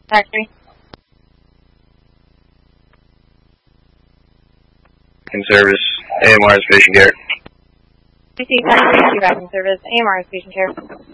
Factory. In service, AMR is patient care. PC Factory, back in service, AMR is patient care.